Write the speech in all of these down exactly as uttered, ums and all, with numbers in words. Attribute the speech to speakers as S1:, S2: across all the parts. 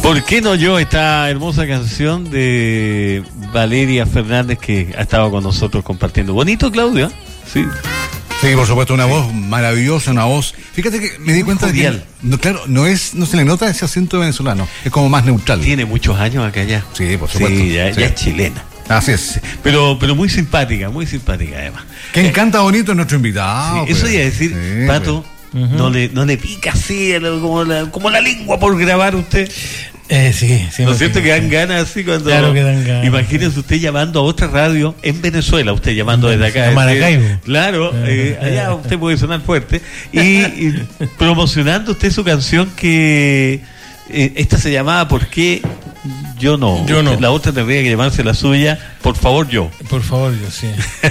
S1: ¿Por qué no yo? Esta hermosa canción de Valeria Fernández que ha estado con nosotros compartiendo. Bonito, Claudio, sí.
S2: Sí, por supuesto, una voz maravillosa, una voz. Fíjate que me di cuenta
S1: jovial.
S2: de que, no, claro, no es, no se le nota ese acento venezolano, es como más neutral.
S1: Tiene muchos años acá ya.
S2: Sí, por supuesto.
S1: Sí, ya,
S2: sí.
S1: ya es chilena.
S2: Así es.
S1: Pero, pero muy simpática, muy simpática además.
S2: Que encanta bonito nuestro invitado.
S1: Sí, eso
S2: pues.
S1: iba a decir,
S2: Sí,
S1: Pato,
S2: pues.
S1: uh-huh. no, le, no le pica así como la, como la lengua por grabar usted.
S3: Eh, sí, sí.
S1: ¿No es cierto que dan ganas así cuando...
S3: Claro que dan ganas.
S1: Imagínese usted llamando a otra radio en Venezuela, usted llamando desde acá.
S3: A Maracaibo.
S1: Decir, claro, eh, allá usted puede sonar fuerte. Y, y promocionando usted su canción que... Eh, esta se llamaba ¿Por qué yo no?
S3: Yo no.
S1: La otra tendría que llamarse la suya, Por favor yo.
S3: Por favor yo, sí.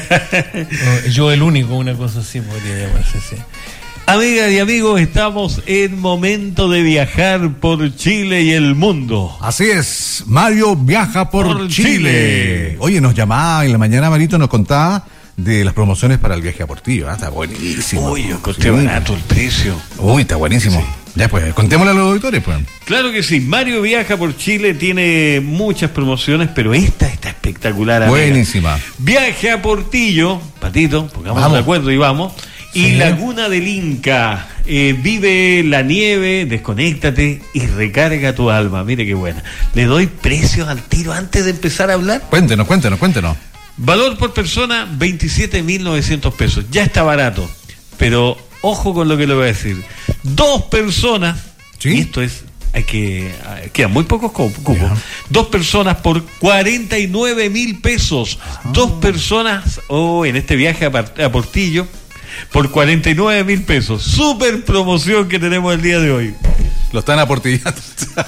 S3: No, yo el único, una cosa así podría llamarse, sí.
S1: Amigas y amigos, estamos en momento de viajar por Chile y el mundo.
S2: Así es, Mario viaja por,
S1: Por
S2: Chile.
S1: Chile.
S2: Oye, nos llamaba en la mañana, Marito nos contaba de las promociones para el viaje a Portillo. ¿eh? Está buenísimo.
S1: Uy, yo encontré
S2: Sí.
S1: barato el precio.
S2: Uy, está buenísimo.
S1: Sí.
S2: Ya pues, contémosle a los auditores, pues.
S1: Claro que sí, Mario Viaja por Chile tiene muchas promociones, pero esta está espectacular. Amiga.
S2: Buenísima.
S1: Viaje a Portillo, Patito, pongamos
S2: Vamos.
S1: de acuerdo y vamos. Y
S3: Sí.
S1: Laguna del Inca, eh, vive la nieve, desconéctate y recarga tu alma. Mire qué buena. Le doy precios al tiro antes de empezar a hablar.
S2: Cuéntenos, cuéntenos, cuéntenos.
S1: Valor por persona, veintisiete mil novecientos pesos. Ya está barato, pero ojo con lo que le voy a decir. Dos personas,
S2: ¿Sí?
S1: y esto es, hay que, quedan muy pocos cupos.
S2: Ya.
S1: Dos personas por cuarenta y nueve mil pesos.
S2: Ah.
S1: Dos personas, oh, en este viaje a, Part- a Portillo, por cuarenta y nueve mil pesos. Super promoción que tenemos el día de hoy.
S2: Lo están aportillando.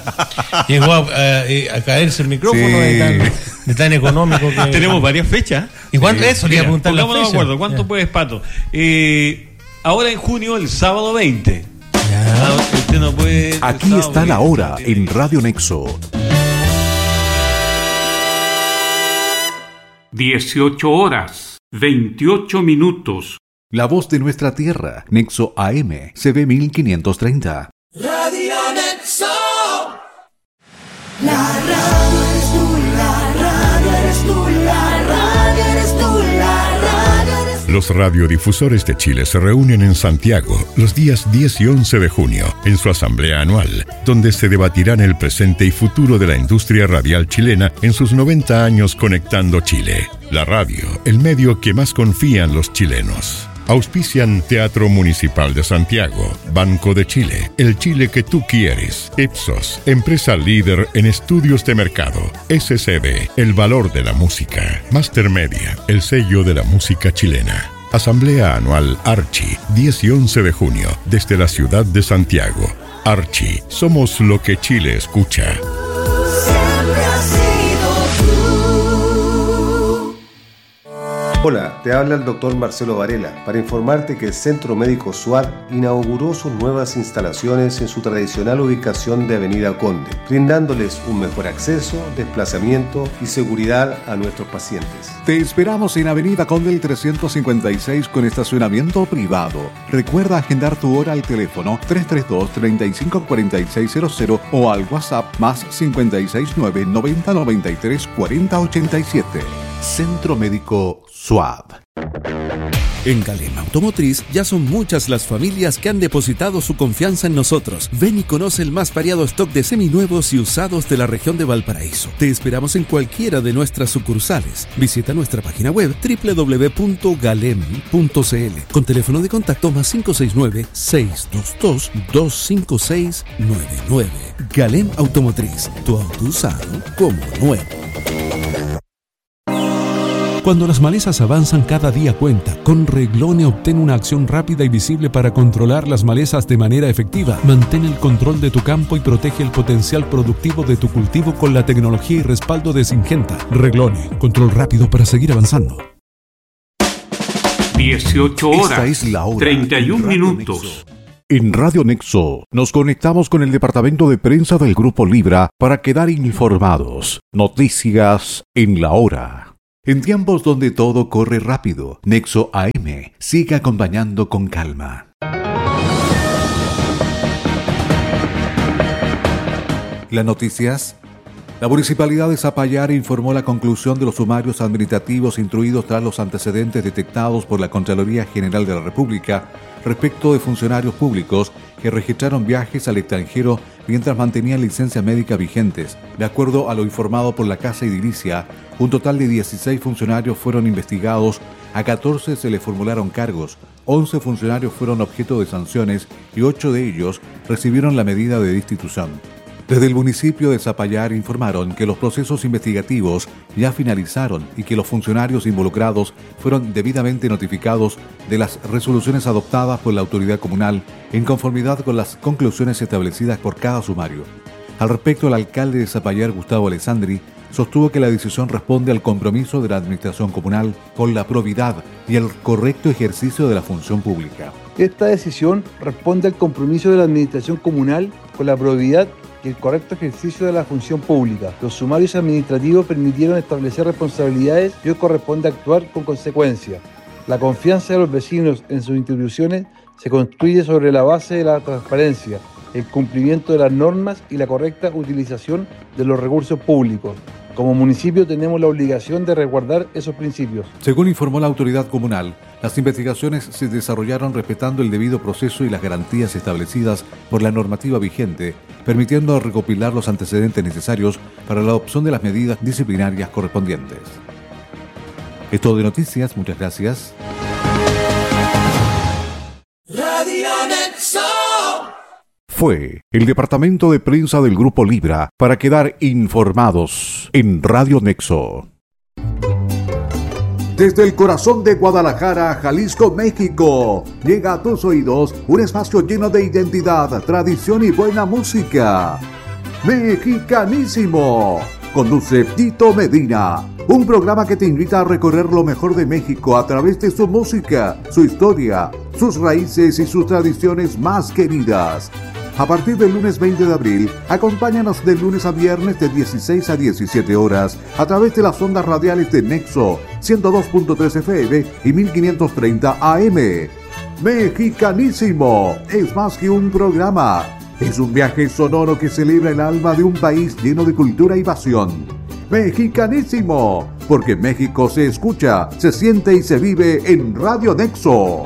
S3: Llegó a, a- a caerse el micrófono
S2: Sí.
S3: de, tan, de tan económico que...
S1: Tenemos varias fechas.
S3: ¿Y cuánto
S2: Sí.
S3: eso? Le iba a
S1: Mira,
S3: preguntar la
S1: pongámonos de
S3: fecha.
S1: acuerdo. ¿Cuánto
S3: Ya.
S1: puedes, Pato? Eh, ahora en junio, el sábado veinte.
S3: Ya.
S1: Ah, usted no puede, el
S4: Aquí
S1: sábado
S4: está la
S1: veinte,
S4: hora
S1: tiene-
S4: en Radio Nexo.
S5: dieciocho horas, veintiocho minutos.
S4: La voz de nuestra tierra, Nexo A M, C B mil quinientos treinta.
S6: Radio Nexo. La radio eres tú, la radio eres tú, la radio eres tú, la radio eres tú.
S7: Los radiodifusores de Chile se reúnen en Santiago los días diez y once de junio en su asamblea anual, donde se debatirán el presente y futuro de la industria radial chilena en sus noventa años conectando Chile. La radio, el medio que más confían los chilenos. Auspician Teatro Municipal de Santiago, Banco de Chile, el Chile que tú quieres, Ipsos, empresa líder en estudios de mercado, S C B, el valor de la música, Master Media, el sello de la música chilena. Asamblea Anual Archi, diez y once de junio, desde la ciudad de Santiago. Archi, somos lo que Chile escucha.
S6: Siempre has sido tú.
S8: Hola, te habla el doctor Marcelo Varela para informarte que el Centro Médico SWAT inauguró sus nuevas instalaciones en su tradicional ubicación de Avenida Conde, brindándoles un mejor acceso, desplazamiento y seguridad a nuestros pacientes.
S4: Te esperamos en Avenida Condel trescientos cincuenta y seis con estacionamiento privado. Recuerda agendar tu hora al teléfono tres tres dos, treinta y cinco, cuarenta y seis cero cero o al WhatsApp más cincuenta y seis nueve, noventa, noventa y tres, cuarenta, ochenta y siete. Centro Médico SWAT.
S9: En Galem Automotriz ya son muchas las familias que han depositado su confianza en nosotros. Ven y conoce el más variado stock de seminuevos y usados de la región de Valparaíso. Te esperamos en cualquiera de nuestras sucursales. Visita nuestra página web doble u doble u doble u punto galem punto c l con teléfono de contacto más cinco seis nueve, seis dos dos, dos cinco seis nueve nueve. Galem Automotriz, tu auto usado como nuevo. Cuando las malezas avanzan, cada día cuenta. Con Reglone obtén una acción rápida y visible para controlar las malezas de manera efectiva. Mantén el control de tu campo y protege el potencial productivo de tu cultivo con la tecnología y respaldo de Syngenta. Reglone, control rápido para seguir avanzando.
S5: dieciocho
S4: Esta
S5: horas,
S4: es la hora
S5: treinta y
S4: en
S5: uno
S4: Radio
S5: minutos.
S4: Nexo. En Radio Nexo nos conectamos con el departamento de prensa del Grupo Libra para quedar informados. Noticias en la hora. En tiempos donde todo corre rápido, Nexo A M sigue acompañando con calma. Las noticias. La Municipalidad de Zapallar informó la conclusión de los sumarios administrativos instruidos tras los antecedentes detectados por la Contraloría General de la República respecto de funcionarios públicos que registraron viajes al extranjero mientras mantenían licencias médicas vigentes. De acuerdo a lo informado por la Casa Edilicia, un total de dieciséis funcionarios fueron investigados, a catorce se les formularon cargos, once funcionarios fueron objeto de sanciones y ocho de ellos recibieron la medida de destitución. Desde el municipio de Zapallar informaron que los procesos investigativos ya finalizaron y que los funcionarios involucrados fueron debidamente notificados de las resoluciones adoptadas por la autoridad comunal en conformidad con las conclusiones establecidas por cada sumario. Al respecto, el alcalde de Zapallar, Gustavo Alessandri, sostuvo que la decisión responde al compromiso de la administración comunal con la probidad y el correcto ejercicio de la función pública.
S10: Esta decisión responde al compromiso de la administración comunal con la probidad y el correcto ejercicio de la función pública. Los sumarios administrativos permitieron establecer responsabilidades y hoy corresponde actuar con consecuencia. La confianza de los vecinos en sus instituciones se construye sobre la base de la transparencia, el cumplimiento de las normas y la correcta utilización de los recursos públicos. Como municipio tenemos la obligación de resguardar esos principios.
S4: Según informó la autoridad comunal, las investigaciones se desarrollaron respetando el debido proceso y las garantías establecidas por la normativa vigente, permitiendo recopilar los antecedentes necesarios para la adopción de las medidas disciplinarias correspondientes. Es todo de noticias, muchas gracias.
S6: Radio Nexo.
S4: Fue el departamento de prensa del Grupo Libra para quedar informados en Radio Nexo. Desde el corazón de Guadalajara, Jalisco, México, llega a tus oídos un espacio lleno de identidad, tradición y buena música. Mexicanísimo. Conduce Tito Medina, un programa que te invita a recorrer lo mejor de México a través de su música, su historia, sus raíces y sus tradiciones más queridas. A partir del lunes veinte de abril, acompáñanos de lunes a viernes de dieciséis a diecisiete horas a través de las ondas radiales de Nexo ciento dos punto tres F M y mil quinientos treinta A M. Mexicanísimo es más que un programa, es un viaje sonoro que celebra el alma de un país lleno de cultura y pasión. Mexicanísimo, porque México se escucha, se siente y se vive en Radio Nexo.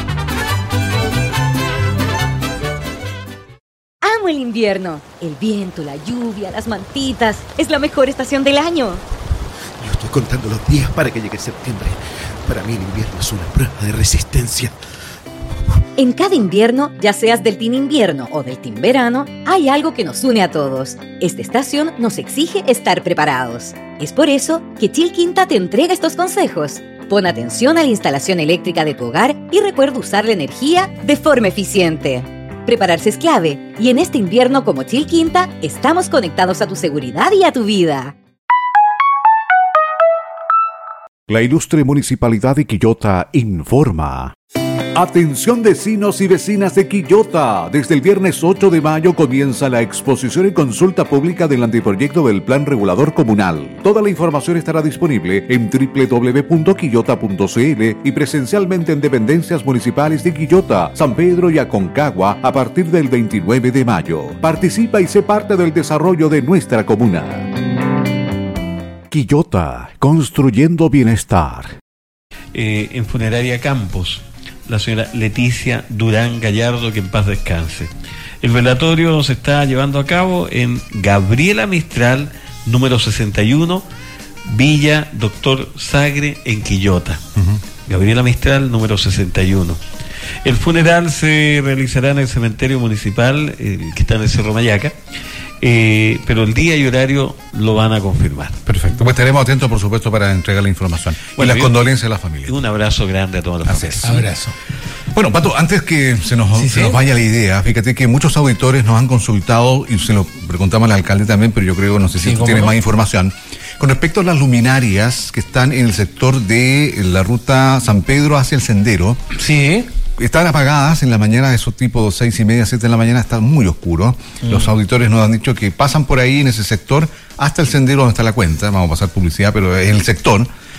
S11: Amo el invierno. El viento, la lluvia, las mantitas. Es la mejor estación del año.
S12: Yo estoy contando los días para que llegue septiembre. Para mí el invierno es una prueba de resistencia.
S11: En cada invierno, ya seas del team invierno o del team verano, hay algo que nos une a todos. Esta estación nos exige estar preparados. Es por eso que Chilquinta te entrega estos consejos. Pon atención a la instalación eléctrica de tu hogar y recuerda usar la energía de forma eficiente. Prepararse es clave, y en este invierno como Chilquinta, estamos conectados a tu seguridad y a tu vida.
S4: La ilustre Municipalidad de Quillota informa. Atención vecinos y vecinas de Quillota. Desde el viernes ocho de mayo comienza la exposición y consulta pública del anteproyecto del Plan Regulador Comunal. Toda la información estará disponible en doble u doble u doble u punto quillota punto c l y presencialmente en dependencias municipales de Quillota, San Pedro y Aconcagua a partir del veintinueve de mayo. Participa y sé parte del desarrollo de nuestra comuna. Quillota, construyendo bienestar.
S1: Eh, en Funeraria Campos, la señora Leticia Durán Gallardo, que en paz descanse. El velatorio se está llevando a cabo en Gabriela Mistral, número sesenta y uno, Villa Doctor Sagre, en Quillota. Uh-huh. Gabriela Mistral, número sesenta y uno. El funeral se realizará en el cementerio municipal, eh, que está en el Cerro Mayaca, eh, pero el día y horario lo van a confirmar.
S2: Perfecto, pues estaremos atentos, por supuesto, para entregar la información. Bueno, y las condolencias a la familia.
S1: Un abrazo grande a todos los familiares.
S3: Abrazo.
S2: Bueno, Pato, antes que se nos, ¿Sí, se sí? nos vaya la idea, fíjate que muchos auditores nos han consultado, y se lo preguntamos al alcalde también, pero yo creo, no sé si sí, tú tienes no? más información, con respecto a las luminarias que están en el sector de la ruta San Pedro hacia el Sendero.
S3: Sí.
S2: Están apagadas en la mañana, de esos tipos seis y media, siete de la mañana, está muy oscuro. Mm. Los auditores nos han dicho que pasan por ahí en ese sector hasta el sendero donde está la cuenta, vamos a pasar publicidad, pero en el sector,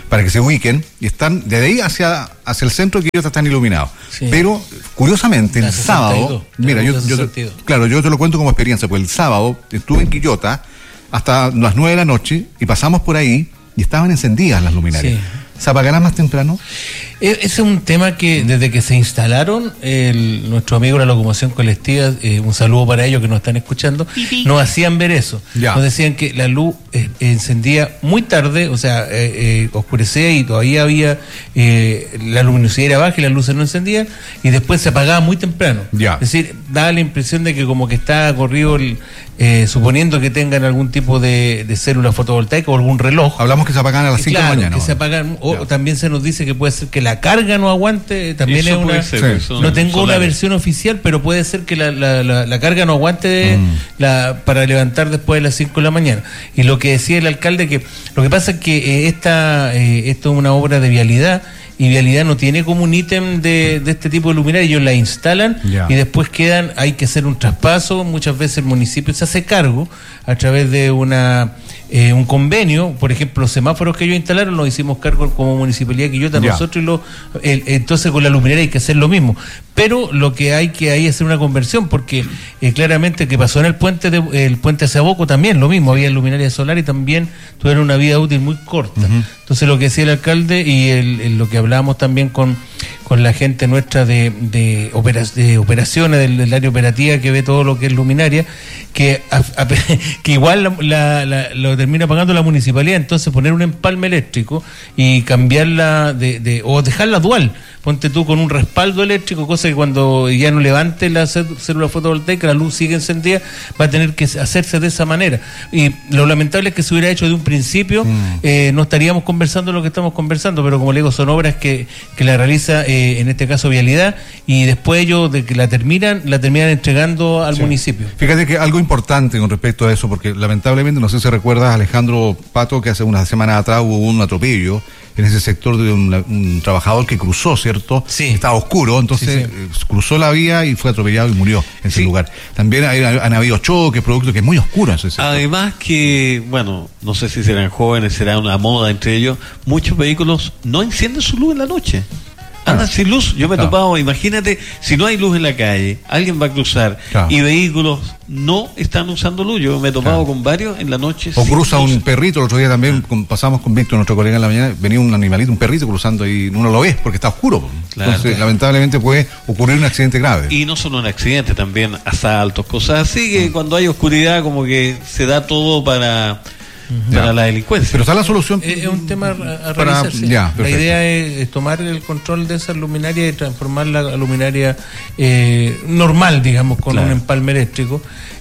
S2: para que se ubiquen, y están desde ahí hacia, hacia el centro que ellos están iluminados. Sí. Pero, curiosamente, el sábado, mira, yo, yo, claro, yo te lo cuento como experiencia, pues el sábado estuve en Quillota hasta las nueve de la noche y pasamos por ahí y estaban encendidas las luminarias. Sí. ¿Se apagarán más temprano?
S3: Ese es un tema que desde que se instalaron, el, nuestro amigo de la locomoción colectiva, eh, un saludo para ellos que nos están escuchando, nos hacían ver eso. Ya. Nos decían que la luz eh, encendía muy tarde, o sea, eh, eh, oscurecía y todavía había, eh, la luminosidad era baja y las luces no encendían, y después se apagaba muy temprano. Ya. Es decir, daba la impresión de que como que está corrido el... Eh, suponiendo que tengan algún tipo de, de célula fotovoltaica o algún reloj.
S2: Hablamos que se apagan a las cinco
S3: claro,
S2: de la mañana.
S3: Que se apagan, o ya. También se nos dice que puede ser que la carga no aguante, también es una...
S1: Ser, sí.
S3: No tengo solares. Una versión oficial, pero puede ser que la, la, la, la carga no aguante mm. la, para levantar después de las cinco de la mañana. Y lo que decía el alcalde, que lo que pasa es que eh, esta, eh, esto es una obra de vialidad, y Vialidad no tiene como un ítem de, de este tipo de luminaria, ellos la instalan yeah. y después quedan, hay que hacer un traspaso, muchas veces el municipio se hace cargo a través de una eh, un convenio, por ejemplo, los semáforos que ellos instalaron los hicimos cargo como Municipalidad de Quillota, yeah. nosotros y lo, el, entonces con la luminaria hay que hacer lo mismo, pero lo que hay que ahí es hacer una conversión, porque eh, claramente que pasó en el puente de, el puente hacia Boco también, lo mismo, había luminaria solar y también tuvieron una vida útil muy corta. Uh-huh. Entonces lo que decía el alcalde y el, el, lo que hablábamos también con, con la gente nuestra de, de, opera, de operaciones del, del área operativa que ve todo lo que es luminaria, que, a, a, que igual la, la, la, lo termina pagando la municipalidad, entonces poner un empalme eléctrico y cambiarla de, de, o dejarla dual, ponte tú con un respaldo eléctrico, cosa que cuando ya no levante la célula fotovoltaica, la luz sigue encendida, va a tener que hacerse de esa manera. Y lo lamentable es que se hubiera hecho de un principio, mm. eh, no estaríamos conversando lo que estamos conversando, pero como le digo, son obras que, que la realiza, eh, en este caso Vialidad, y después ellos de que la terminan, la terminan entregando al sí. municipio.
S2: Fíjate que algo importante con respecto a eso, porque lamentablemente, no sé si recuerdas, Alejandro Pato, que hace unas semanas atrás hubo un atropello en ese sector de un, un trabajador que cruzó, ¿cierto?
S3: Sí.
S2: Estaba oscuro, entonces sí, sí. cruzó la vía y fue atropellado y murió en ese sí. lugar. También hay, han habido choques, productos que es muy oscuro ese sector.
S1: Además que, bueno, no sé si serán jóvenes, será una moda entre ellos, muchos vehículos no encienden su luz en la noche. Andan claro. sin luz. Yo me he claro. topado, imagínate, si no hay luz en la calle, alguien va a cruzar claro. y vehículos no están usando luz. Yo me he topado claro. con varios en la noche.
S2: O cruza luz. Un perrito, el otro día también con, pasamos con Víctor, nuestro colega en la mañana, venía un animalito, un perrito cruzando y uno lo ve porque está oscuro. Claro, Entonces, claro. lamentablemente puede ocurrir un accidente grave.
S1: Y no solo un accidente, también asaltos, cosas así, que mm. cuando hay oscuridad como que se da todo para... para ya. la delincuencia.
S2: Pero está la solución.
S3: Es, es un tema a, a para, realizarse. Ya, la idea es, es tomar el control de esa luminaria y transformarla a luminaria eh, normal, digamos, con claro. un empalme eléctrico.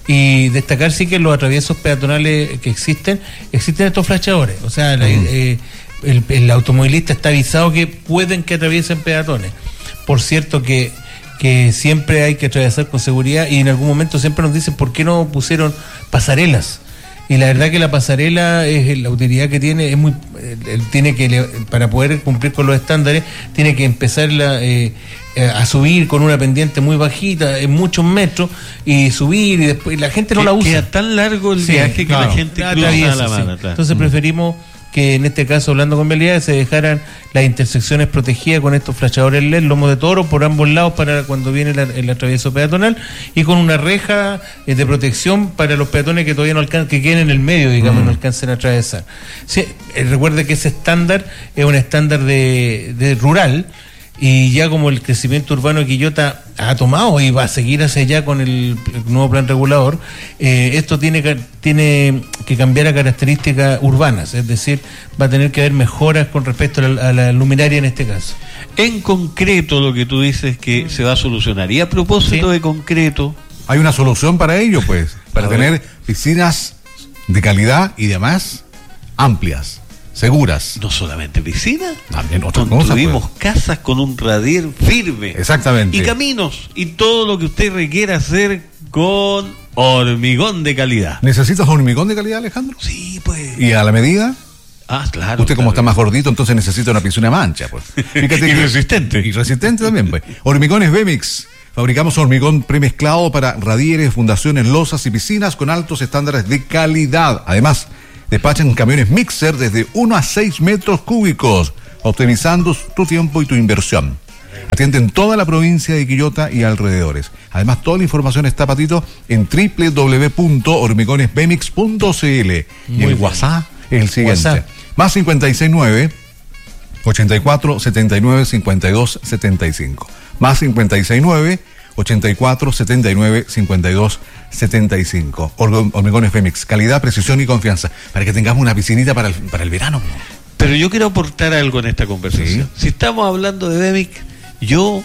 S3: Y destacar sí que los atraviesos peatonales que existen, existen estos flashadores. O sea, la, uh-huh. eh, el, el automovilista está avisado que pueden que atraviesen peatones. Por cierto que que siempre hay que atravesar con seguridad, y en algún momento siempre nos dicen por qué no pusieron pasarelas. Y la verdad que la pasarela es la utilidad que tiene, es muy, él tiene que, para poder cumplir con los estándares, tiene que empezar la, eh, a subir con una pendiente muy bajita, en muchos metros, y subir, y después la gente no la usa.
S1: Queda tan largo el sí, viaje que claro, la gente cruza
S3: atraviesa,
S1: la mano.
S3: Sí. Claro. Entonces mm. preferimos que en este caso, hablando con Vialidad, se dejaran las intersecciones protegidas con estos flashadores L E D, lomo de toro, por ambos lados para cuando viene la, el atravieso peatonal, y con una reja eh, de protección para los peatones que todavía no alcanzan, que queden en el medio, digamos, mm. no alcancen a atravesar. Sí, eh, recuerde que ese estándar es un estándar de, de rural, y ya como el crecimiento urbano de Quillota ha tomado y va a seguir hacia allá con el, el nuevo plan regulador, eh, esto tiene que, tiene que cambiar a características urbanas, es decir, va a tener que haber mejoras con respecto a la, a la luminaria en este caso.
S1: En concreto, lo que tú dices que se va a solucionar, y a propósito ¿Sí? de concreto...
S2: Hay una solución para ello, pues, para a tener ver. piscinas de calidad y demás amplias, seguras.
S1: No solamente piscinas,
S2: también otras
S1: cosas. Construimos
S2: pues.
S1: casas con un radier firme.
S2: Exactamente.
S1: Y caminos, y todo lo que usted requiera hacer con hormigón de calidad.
S2: ¿Necesitas hormigón de calidad, Alejandro?
S1: Sí, pues.
S2: ¿Y a la medida?
S1: Ah, claro.
S2: Usted, como
S1: claro.
S2: está más gordito, entonces necesita una piscina mancha, pues.
S1: Fíjate y que... resistente.
S2: Y resistente también, pues. Hormigones Bemix. Fabricamos hormigón premezclado para radieres, fundaciones, losas y piscinas con altos estándares de calidad. Además, Despachan camiones mixer desde uno a seis metros cúbicos, optimizando tu tiempo y tu inversión. Atienden toda la provincia de Quillota y alrededores. Además, toda la información está, Patito, en doble u doble u doble u punto hormigones bemix punto c l. Y el WhatsApp es el siguiente. WhatsApp. Más cincuenta y seis nueve, ochenta y cuatro, setenta y nueve, cincuenta y dos, setenta y cinco. Más cincuenta y seis nueve, ochenta y cuatro, setenta y nueve, cincuenta y dos, setenta y cinco. Hormigones Bemix, calidad, precisión y confianza. Para que tengamos una piscinita para el, para el verano.
S1: Pero yo quiero aportar algo en esta conversación. ¿Sí? Si estamos hablando de Bemix, yo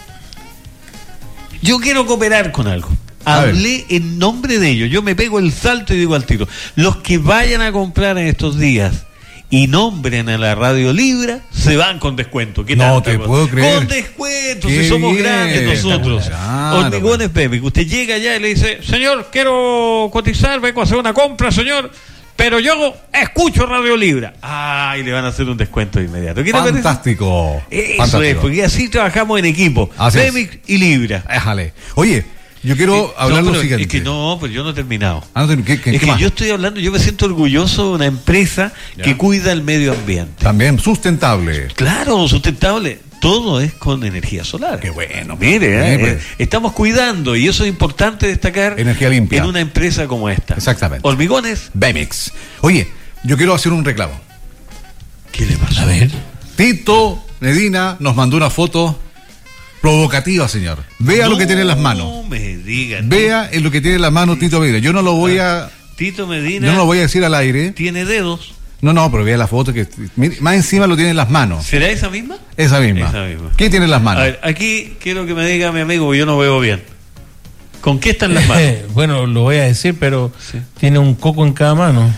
S1: yo quiero cooperar con algo. Hablé en nombre de ellos. Yo me pego el salto y digo al tiro: los que vayan a comprar en estos días y nombren a la Radio Libra, se van con descuento. ¿Qué
S2: no te cosa? Puedo creer.
S1: Con descuento, si somos bien. Grandes nosotros. Claro, Hormigones Bemix. Usted llega allá y le dice: señor, quiero cotizar, vengo a hacer una compra, señor, pero yo escucho Radio Libra. Ah, y le van a hacer un descuento de inmediato. ¿Qué
S2: Fantástico.
S1: Eso
S2: Fantástico.
S1: es, porque así trabajamos en equipo. Bemix y Libra.
S2: Déjale. Oye, yo quiero
S1: sí,
S2: hablar
S1: no,
S2: lo siguiente.
S1: Es que no, pero yo no he terminado.
S2: Ah, no, ¿qué, qué,
S1: es
S2: qué
S1: que
S2: más?
S1: yo estoy hablando, yo me siento orgulloso de una empresa ya. que cuida el medio ambiente.
S2: También sustentable.
S1: Claro, sustentable. Todo es con energía solar.
S2: Qué bueno.
S1: Mire, eh, pues. estamos cuidando, y eso es importante destacar.
S2: Energía limpia.
S1: En una empresa como esta.
S2: Exactamente.
S1: Hormigones
S2: Bemix. Oye, yo quiero hacer un reclamo.
S1: ¿Qué le pasó?
S3: A ver.
S2: Tito Medina nos mandó una foto provocativa, señor. Vea
S1: no
S2: lo que tiene en las manos.
S1: No me digan.
S2: Vea en lo que tiene en las manos Tito Medina. Yo no lo voy a...
S1: Tito Medina...
S2: Yo no lo voy a decir al aire.
S1: Tiene dedos.
S2: No, no, pero vea la foto que... Más encima lo tiene en las manos.
S1: ¿Será esa misma?
S2: Esa misma.
S1: Esa misma.
S2: ¿Qué tiene en las manos?
S1: A ver, aquí quiero que me diga mi amigo, yo no veo bien. ¿Con qué están las manos?
S3: Bueno, lo voy a decir, pero sí. tiene un coco en cada mano.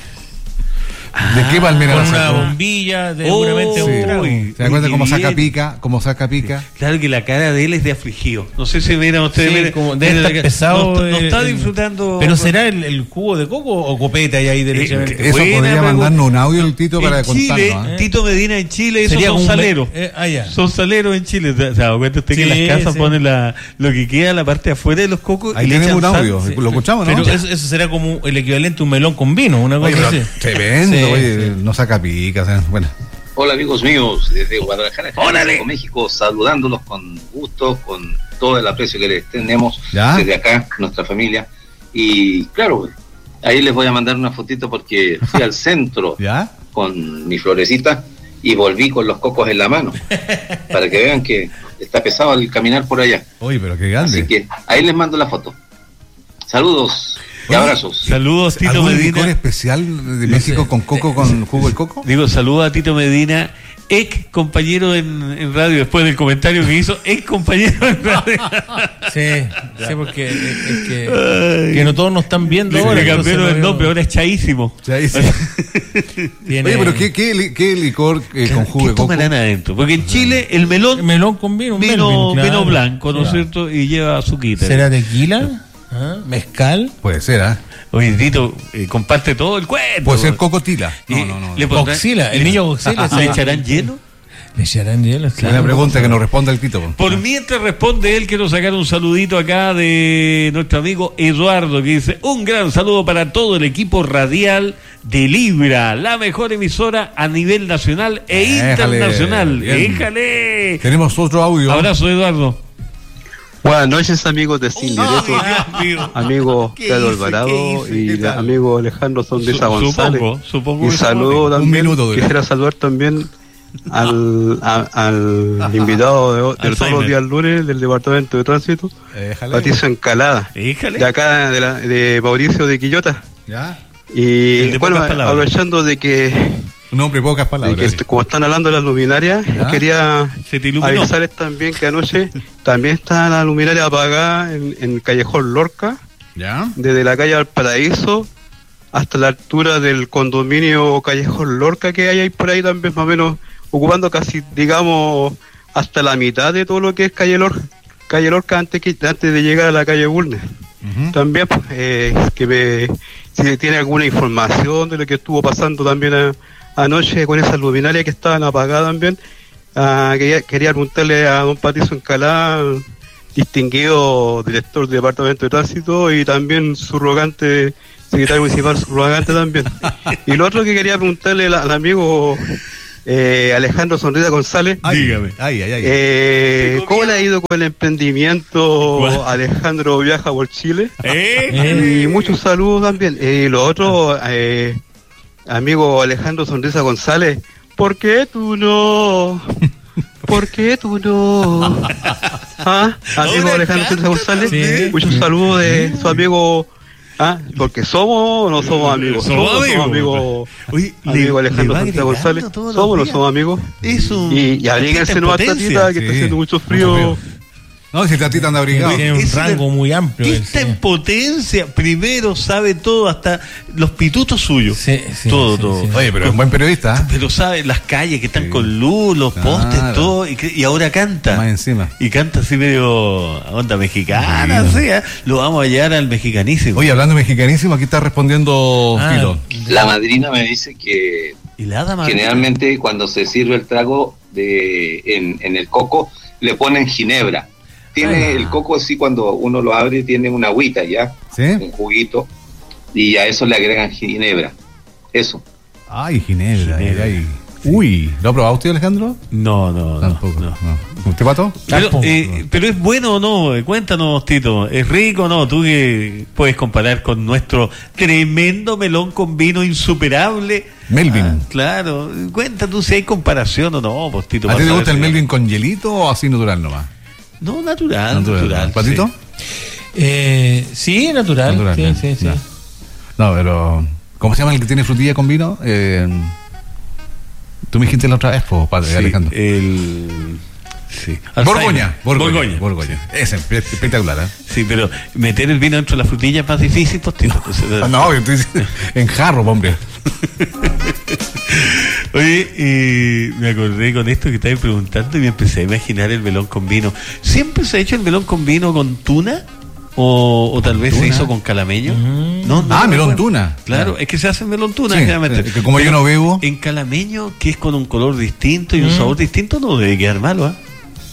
S2: ¿De qué palmera
S3: Con
S2: la
S3: una
S2: sacó?
S3: bombilla, de seguramente
S2: oh,
S3: un trago.
S2: ¿Se da cuenta cómo saca pica? ¿Cómo saca pica?
S1: Sí. Claro que la cara de él es de afligido. No sé si miran ustedes.
S3: Sí,
S1: miren,
S3: como de estar pesado.
S1: No, no está
S3: el,
S1: disfrutando.
S3: ¿Pero será el, el jugo de coco o copeta y ahí derechamente?
S2: Eh, eso podría pregunta. mandarnos un audio el Tito
S1: en
S2: para
S1: Chile,
S2: contarnos. ¿eh?
S1: Tito Medina en Chile, esos son saleros.
S3: Eh, ah, ya.
S1: Son saleros en Chile. ¿Se da cuenta usted sí, que en las casas sí. ponen la, lo que queda la parte de afuera de los cocos?
S2: Ahí
S1: y
S2: tenemos un audio.
S1: Sal,
S2: lo escuchamos, ¿no?
S3: Pero eso, eso será como el equivalente a un melón con vino, una cosa
S2: oye,
S3: así.
S2: Tremendo,
S3: sí,
S2: oye,
S3: sí.
S2: no saca pica. O sea, bueno.
S13: Hola amigos míos desde Guadalajara, México, saludándolos con gusto, con todo el aprecio que les tenemos ¿Ya? desde acá, nuestra familia. Y claro, ahí les voy a mandar una fotito porque fui al centro
S2: ¿Ya?
S13: con mi florecita y volví con los cocos en la mano, para que vean que está pesado el caminar por allá.
S2: Oye, pero qué grande.
S13: Así que ahí les mando la foto. Saludos. Y
S2: Oye,
S13: abrazos.
S1: Saludos, Tito
S2: ¿algún
S1: Medina.
S2: licor especial de México con coco, con jugo de coco?
S1: Digo, saludos a Tito Medina, ex compañero en, en radio, después del comentario que hizo, ex compañero en radio.
S3: Sí, sí, porque es, es que, que no todos nos están viendo ahora.
S1: Le cambiaron el nombre, ahora es Chaísimo.
S2: Chaísimo. Oye, pero ¿qué, qué, qué licor eh, con jugo de coco?
S1: ¿Qué tomarán adentro? Porque en Chile el melón,
S3: el melón con vino,
S1: vino,
S3: melvin, claro.
S1: vino blanco, ¿no es
S3: claro.
S1: cierto? Y lleva azuquita.
S3: ¿Será tequila? ¿Ah? ¿Mezcal?
S2: Puede ser, ¿ah? ¿eh?
S1: Oye, Tito, eh, comparte todo el cuento.
S2: Puede ser cocotila. No, no, no.
S1: ¿Le
S3: Coxila, el niño Coxila.
S1: ¿Le echarán hielo?
S3: Le echarán hielo, claro.
S2: Una pregunta que nos responda el Tito.
S1: Por mientras responde él, quiero sacar un saludito acá de nuestro amigo Eduardo, que dice: un gran saludo para todo el equipo radial de Libra, la mejor emisora a nivel nacional e
S2: Éjale,
S1: internacional.
S2: bien.
S1: ¡Éjale!
S2: Tenemos otro audio.
S1: Abrazo, Eduardo.
S14: Buenas noches, amigos de Sin Directo, amigo Pedro Alvarado y la, amigo Alejandro Sondesa González.
S1: Supongo, supongo
S14: y saludo también,
S2: minuto,
S14: quisiera saludar también al, a, al invitado de, de todos los días lunes del Departamento de Tránsito,
S2: Éjale.
S14: Patricio Encalada,
S1: Éjale.
S14: de acá de, la, de Mauricio de Quillota.
S2: ¿Ya?
S14: Y
S1: de
S14: bueno, aprovechando de que
S2: un hombre, pocas palabras.
S14: Que est- como están hablando de las luminarias,
S2: ¿Ya?
S14: quería
S1: te
S14: avisarles también que anoche también está la luminaria apagada en, en Callejón Lorca,
S2: ¿Ya?
S14: desde la calle Valparaíso hasta la altura del condominio Callejón Lorca que hay ahí por ahí también, más o menos ocupando casi, digamos, hasta la mitad de todo lo que es Calle Lorca, calle Lorca antes, que, antes de llegar a la calle Bulnes. Uh-huh. También, pues, eh, que me, si tiene alguna información de lo que estuvo pasando también a, anoche con esas luminarias que estaban apagadas también, uh, quería, quería preguntarle a don Patricio Encalá, distinguido director del Departamento de Tránsito, y también subrogante secretario municipal subrogante también. Y lo otro que quería preguntarle al, al amigo eh, Alejandro Sonrisa González.
S2: Ay, dígame. Ay, ay, ay.
S14: Eh, ¿Cómo le ha ido con el emprendimiento? ¿Cuál? Alejandro viaja por Chile. ¿Eh? Y muchos saludos también. Y lo otro, eh, amigo Alejandro Sonrisa González, ¿por qué tú no? ¿Por qué tú no? ¿Ah? Amigo Alejandro Sonrisa González, sí. Muchos saludos de su amigo. ¿Ah? Porque somos o no somos amigos.
S1: Somos
S14: somos
S1: amigos.
S14: Amigo,
S1: Oye,
S14: amigo
S1: le,
S14: Alejandro
S1: le
S14: Sonrisa González. ¿Somos o no somos amigos?
S1: Es un,
S14: y y abríguense nomás, Tatita, que sí. Está haciendo mucho frío.
S2: No, si Tatita anda abrigado.
S3: Tiene un rango muy amplio.
S1: Está en potencia. Primero sabe todo, hasta los pitutos suyos.
S3: Sí, sí,
S1: todo,
S3: sí,
S1: todo.
S3: Sí.
S2: Oye, pero es un buen periodista.
S1: Pero sabe las calles que están sí. con luz, los
S2: claro.
S1: postes, todo. Y, y ahora canta.
S2: Más encima.
S1: Y canta así medio onda mexicana. Sí. ¿eh? Lo vamos a llevar al mexicanísimo.
S2: Oye, hablando de mexicanísimo, aquí está respondiendo ah, Tito.
S13: La madrina me dice que
S1: ¿Y la hada
S13: generalmente cuando se sirve el trago de en, en el coco, le ponen ginebra. Tiene ah. el coco así, cuando uno lo abre, tiene una agüita ya,
S2: ¿sí?
S13: Un juguito, y a eso le agregan ginebra. Eso.
S2: Ay, ginebra. ginebra. Ay. Uy, ¿lo ha probado usted, Alejandro?
S1: No, no,
S2: tampoco.
S1: No,
S2: no. ¿Usted, Pato?
S1: Pero, eh, pero es bueno o no, cuéntanos, Tito, ¿es rico o no? Tú que puedes comparar con nuestro tremendo melón con vino insuperable.
S2: Melvin.
S1: Ah, claro, cuenta tú si hay comparación o no, pues, Tito.
S2: ¿A ti te gusta el Melvin con hielito o así natural nomás?
S1: No, natural, natural. natural
S2: ¿Patito?
S1: Sí,
S3: eh, sí natural. natural sí, sí, sí,
S2: no.
S3: sí.
S2: No, pero ¿cómo se llama el que tiene frutilla con vino? Eh, Tú me dijiste la otra vez, po, padre,
S1: sí,
S2: Alejandro.
S1: El... Sí.
S2: Borgoña, Borgoña,
S1: Borgoña.
S2: Borgoña. Es espectacular, ¿eh?
S1: Sí, pero meter el vino dentro de la frutilla es más difícil, pues, Tito.
S2: No, no, estoy en jarro, hombre.
S1: Oye, eh, me acordé con esto que estabas preguntando y me empecé a imaginar el melón con vino. ¿Siempre se ha hecho el melón con vino con tuna? O, o tal vez tuna. Se hizo con calameño.
S2: Mm.
S1: No, no,
S2: ah,
S1: no,
S2: melón
S1: bueno.
S2: tuna.
S1: Claro, claro, es que se hace melón tuna.
S2: Sí, es que como
S1: pero
S2: yo no bebo.
S1: En calameño, que es con un color distinto y
S2: mm.
S1: un sabor distinto, no debe quedar malo, ¿eh?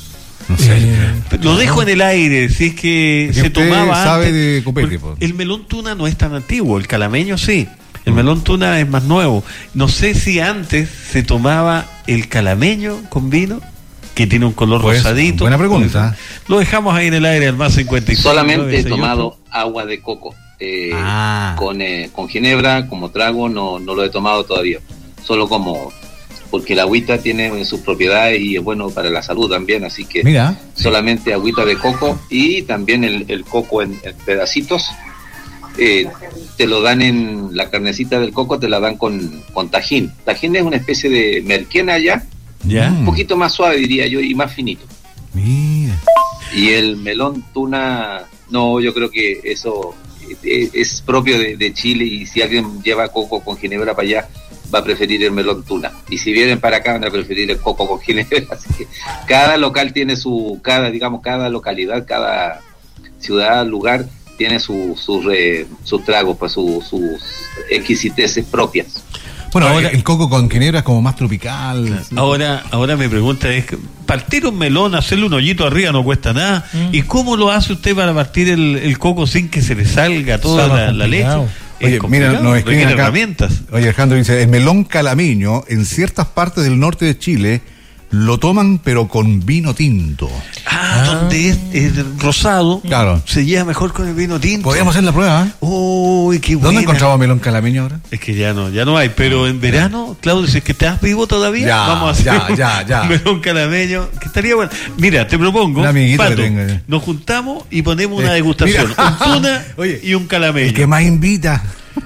S2: No sé. Eh,
S1: lo dejo en el aire, si es que
S2: es
S1: se
S2: que
S1: tomaba
S2: sabe
S1: antes.
S2: De copete, pues.
S1: El melón tuna no es tan antiguo, el calameño sí. El melón tuna es más nuevo. No sé si antes se tomaba el calameño con vino, que tiene un color pues, rosadito.
S2: Buena pregunta.
S1: Lo dejamos ahí en el aire, al más cincuenta y seis.
S13: Solamente he tomado agua de coco. Eh, ah. con, eh, con ginebra, como trago, no, no lo he tomado todavía. Solo como... porque la agüita tiene sus propiedades y es bueno para la salud también, así que
S2: Mira.
S13: solamente agüita de coco y también el, el coco en, en pedacitos. Eh, te lo dan en la carnecita del coco, te la dan con, con tajín. Tajín es una especie de merquena ya,
S1: ¿Ya?
S13: un poquito más suave diría yo y más finito.
S2: Mira.
S13: Y el melón tuna, no, yo creo que eso es, es propio de, de Chile, y si alguien lleva coco con ginebra para allá va a preferir el melón tuna, y si vienen para acá van a preferir el coco con ginebra. Así que cada local tiene su, cada digamos cada localidad, cada ciudad, lugar tiene su, su re, sus tragos, pues su, sus exquisiteces propias.
S2: Bueno, ahora, el coco con ginebra es como más tropical.
S1: Claro. ¿Sí? Ahora, ahora mi pregunta es, partir un melón, hacerle un hoyito arriba no cuesta nada. Mm. ¿Y cómo lo hace usted para partir el, el coco sin que se le salga toda la, la leche?
S2: Oye, mira, nos escriben acá,
S1: herramientas.
S2: Oye, Alejandro dice, el melón calameño en ciertas partes del norte de Chile lo toman pero con vino tinto.
S1: Ah, ah. donde es, es rosado.
S2: Claro.
S1: Se lleva mejor con el vino tinto.
S2: Podríamos hacer la prueba, ¿eh?
S1: Uy, qué buena.
S2: ¿Dónde encontramos melón calameño ahora?
S1: Es que ya no, ya no hay, pero en verano, Claudio, si es que estás vivo todavía,
S2: ya,
S1: vamos a hacer
S2: ya, ya, ya.
S1: un melón calameño, que estaría bueno. Mira, te propongo, Pato, nos juntamos y ponemos una degustación,
S2: Mira.
S1: un tuna Oye, y un calameño.
S2: El que más invita.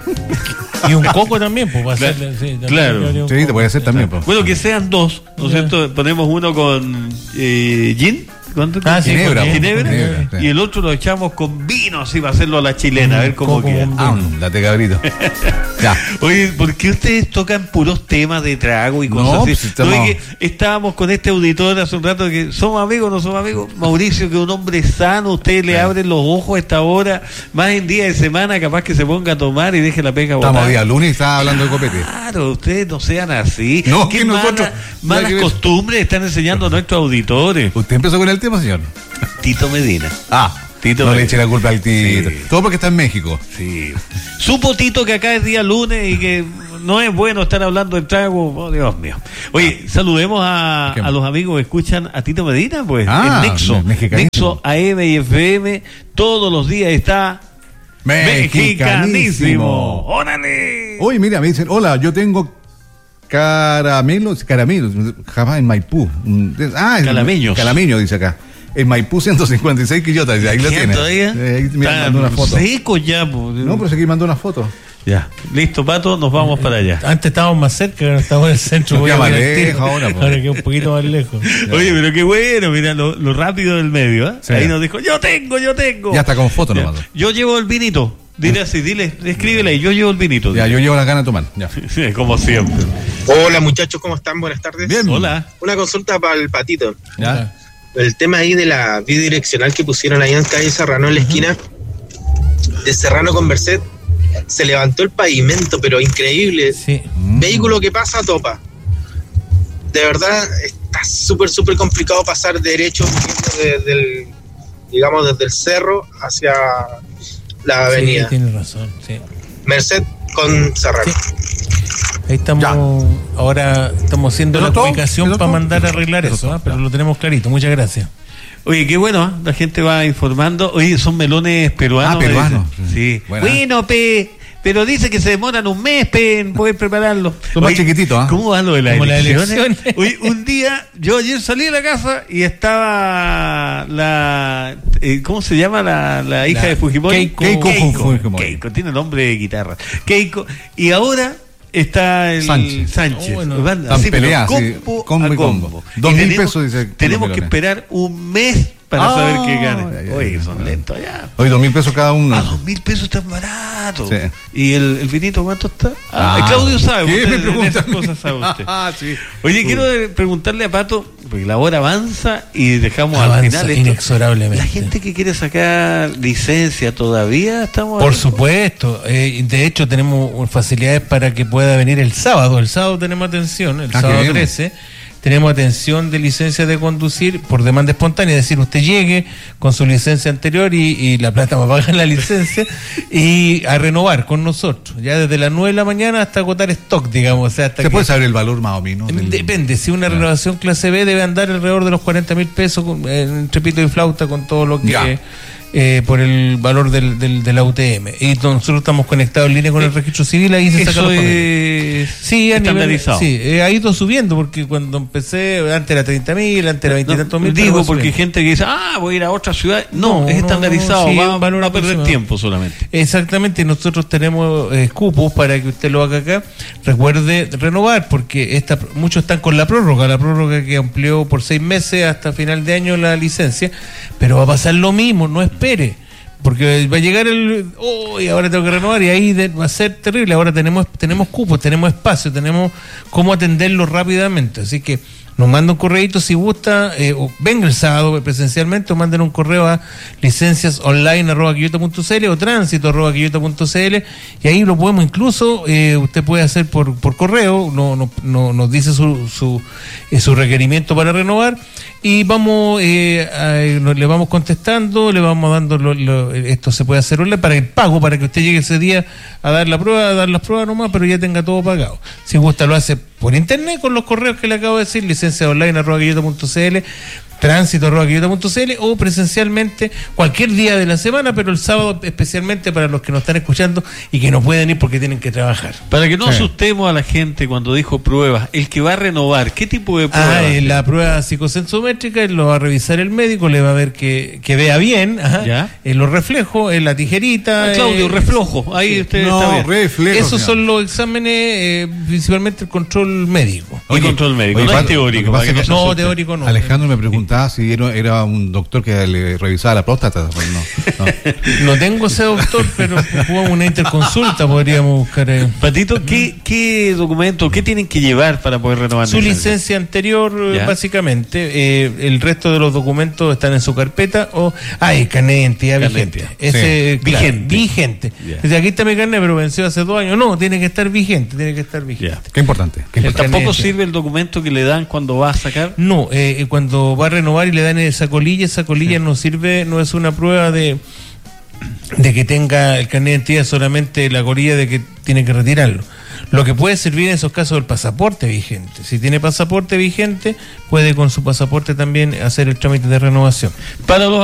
S3: Y un coco también, pues, va a
S1: claro,
S3: ser, sí,
S1: claro.
S2: Sí, te puede hacer también, pues.
S1: Bueno, que sean dos, ¿no es cierto? Ponemos uno con eh, gin, ¿cuánto?
S2: Ah, sí,
S1: ginebra,
S2: con
S1: ginebra,
S2: ginebra,
S1: y el otro lo echamos con vino, así va a hacerlo a la chilena, a ver cómo
S2: coco,
S1: queda.
S2: Ándate, cabrito. Ya.
S1: Oye, ¿por qué ustedes tocan puros temas de trago y cosas
S2: no,
S1: así?
S2: Pues estamos...
S1: No, es que estábamos con este auditor hace un rato que somos amigos, no somos amigos. Mauricio, que es un hombre sano, ustedes le abren los ojos a esta hora, más en día de semana, capaz que se ponga a tomar y deje la pega botada.
S2: Estamos día lunes y está hablando
S1: claro,
S2: de copete.
S1: Claro, ustedes no sean así.
S2: No,
S1: ¿Qué
S2: que
S1: mala,
S2: nosotros,
S1: malas costumbres están enseñando a nuestros auditores?
S2: ¿Usted empezó con el tema, señor?
S1: Tito Medina.
S2: Ah.
S1: Tito
S2: no
S1: Medina.
S2: le eche la culpa al Tito. Sí. Todo porque está en México.
S1: Sí. Supo Tito que acá es día lunes y que no es bueno estar hablando del trago. Oh, Dios mío. Oye, ah. saludemos a, a los amigos que escuchan a Tito Medina, pues. Ah, en Nexo. Nexo A M y F M. Todos los días está mexicanísimo. mexicanísimo. ¡Órale!
S2: Uy, mira, me dicen, hola, yo tengo caramelos, caramelos, jamás en Maipú. Ah,
S1: Calameños.
S2: Calameño, dice acá. En Maipú ciento cincuenta y seis Quillota, ahí lo tiene.
S1: Eh, ahí me mandó una foto. Seco ya, pues.
S2: No, pero aquí mandó una foto.
S1: Ya, listo, Pato, nos vamos para allá.
S3: Antes estábamos más cerca, ahora estamos en el centro.
S2: Voy a más lejos ahora, pues.
S3: Ahora que un poquito más lejos.
S1: Oye, pero qué bueno, mira lo, lo rápido del medio, ¿eh? Sí. Ahí nos dijo, yo tengo, yo tengo.
S2: Ya está con foto nomás.
S1: Yo llevo el vinito. Dile así, dile, escríbele ahí, yo llevo el vinito.
S2: Ya, yo llevo la gana de tomar. Ya.
S1: Sí, como siempre.
S15: Hola muchachos, ¿cómo están? Buenas tardes.
S1: Bien, hola.
S15: Una consulta para el Patito.
S2: Ya.
S15: El tema ahí de la bidireccional que pusieron ahí en calle Serrano en la esquina de Serrano con Merced, se levantó el pavimento, pero increíble.
S3: Sí.
S15: Vehículo que pasa, topa. De verdad, está súper, súper complicado pasar derecho desde el, digamos, desde el cerro hacia la avenida.
S3: Sí, tiene razón, sí.
S15: Merced con Serrano.
S3: Sí. Ahí estamos, ya. Ahora estamos haciendo la comunicación para mandar a arreglar eso, ¿eh? Pero lo tenemos clarito, muchas gracias.
S1: Oye, qué bueno, ¿eh? La gente va informando. Oye, son melones peruanos.
S2: Ah, peruanos.
S1: Sí. Bueno, bueno, pe, pero dice que se demoran un mes, pe, en poder prepararlo.
S2: Son más chiquititos, ¿ah? ¿eh?
S1: ¿Cómo va lo de las
S3: Como
S1: elecciones?
S3: La elección.
S1: Oye, un día, yo ayer salí de la casa y estaba la, eh, ¿cómo se llama la, la hija la de Fujimori?
S2: Keiko. Keiko, Keiko, Fujimori.
S1: Keiko, tiene nombre de guitarra. Keiko, y ahora está el
S2: Sánchez,
S1: Sánchez.
S2: Oh, bueno. Están sí, peleadas,
S1: combo
S2: sí, combo
S1: a combo.
S2: combo. Dos mil tenemos, pesos, dice.
S1: Tenemos que esperar un mes para ah, saber qué gane. Oye, son lentos ya.
S2: Oye, dos mil pesos cada uno.
S1: A dos mil pesos tan barato. Sí. ¿Y el, el vinito cuánto está? Ah, ah Claudio sabe.
S2: ¿Qué me pregunta?
S1: Esas cosas sabe usted.
S2: Ah, sí.
S1: Oye, Uy. quiero preguntarle a Pato, porque la hora avanza y dejamos
S3: avanza,
S1: al final esto.
S3: Inexorablemente.
S1: La gente que quiere sacar licencia todavía estamos.
S3: Por ahí. Supuesto. Eh, de hecho, tenemos facilidades para que pueda venir el sábado. El sábado tenemos atención, el ah, sábado trece. Tenemos atención de licencia de conducir por demanda espontánea, es decir, usted llegue con su licencia anterior y, y la plata va a pagar la licencia y a renovar con nosotros, ya desde las nueve de la mañana hasta agotar stock, digamos. O sea, hasta
S2: ¿Se
S3: que,
S2: puede saber el valor más o menos? Del...
S3: Depende, si una claro. renovación clase B debe andar alrededor de los cuarenta mil pesos con, entre pito y flauta con todo lo que... Eh, por el valor del, del, de la U T M. Y nosotros estamos conectados en línea con el registro civil, ahí se saca los papeles. Sí, estandarizado. Sí, eh, ha ido subiendo, porque cuando empecé, antes era treinta mil, antes era veinte y tantos mil.
S1: Digo, porque hay gente que dice, ah, voy a ir a otra ciudad. No, no es estandarizado, no, sí, va, va a perder tiempo solamente.
S3: Exactamente, nosotros tenemos eh, cupos para que usted lo haga acá. Recuerde renovar, porque esta, muchos están con la prórroga, la prórroga que amplió por seis meses hasta final de año la licencia, pero va a pasar lo mismo, no es espere, porque va a llegar el oh, y ahora tengo que renovar y ahí de, va a ser terrible. Ahora tenemos tenemos cupos, tenemos espacio, tenemos cómo atenderlo rápidamente, así que nos manda un correíto si gusta, eh, o venga el sábado presencialmente o manden un correo a licenciasonline arroba quillota punto c l o tránsito arroba quillota punto c l y ahí lo podemos incluso, eh, usted puede hacer por, por correo, no, no, no, nos dice su, su, eh, su requerimiento para renovar y vamos eh, a, le vamos contestando, le vamos dando lo, lo, esto se puede hacer online para el pago, para que usted llegue ese día a dar la prueba, a dar las pruebas nomás, pero ya tenga todo pagado. Si gusta lo hace por internet con los correos que le acabo de decir, licencia online arroba quillota punto c l, tránsito arroba quillota punto c l o presencialmente cualquier día de la semana, pero el sábado especialmente para los que nos están escuchando y que no pueden ir porque tienen que trabajar.
S1: Para que no sí. asustemos a la gente cuando dijo pruebas, el que va a renovar, ¿qué tipo de prueba?
S3: Ah, eh, la prueba psicosensométrica, lo va a revisar el médico, le va a ver que, que vea bien, ajá, ¿ya? En los reflejos, en la tijerita.
S1: Ah, Claudio, eh, reflejo, ahí sí. usted
S3: no,
S1: está bien.
S3: Reflejo, esos señor. Son los exámenes, eh, principalmente el control médico.
S1: Oye, el control médico,
S3: oye,
S1: no es teórico.
S3: Que que no, no teórico no.
S2: Alejandro me preguntaba si era, era un doctor que le revisaba la próstata. Pues no,
S3: no. no tengo ese doctor, pero jugamos una interconsulta, podríamos buscar. Eh.
S1: Patito, ¿qué, ¿qué documento, qué tienen que llevar para poder renovar?
S3: Su licencia anterior, ¿ya? Básicamente. Eh, el resto de los documentos están en su carpeta. O, ah, el carnet de identidad vigente. vigente. Ese,
S1: sí. Claro, vigente.
S3: Vigente. Yeah. Dice, aquí está mi carnet, pero venció hace dos años. No, tiene que estar vigente, tiene que estar vigente.
S2: Yeah. Qué importante. Qué
S1: importante. ¿Tampoco sirve el documento que le dan cuando va a sacar?
S3: No, eh, cuando va a renovar renovar y le dan esa colilla, esa colilla sí. no sirve, no es una prueba de de que tenga el carnet de identidad, solamente la colilla de que tiene que retirarlo. Lo que puede servir en esos casos es el pasaporte vigente. Si tiene pasaporte vigente, puede con su pasaporte también hacer el trámite de renovación.
S1: Para los